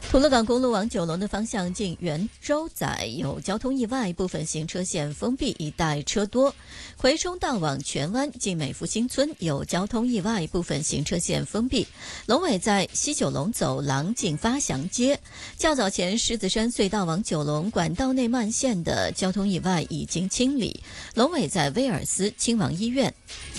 吐露港公路往九龙的方向近元洲仔有交通意外，部分行车线封闭，一带车多。葵涌道往荃湾近美福新村有交通意外，部分行车线封闭。龙尾在西九龙走廊近发祥街。较早前狮子山隧道往九龙管道内慢线的交通意外已经清理。龙尾在威尔斯亲王医院。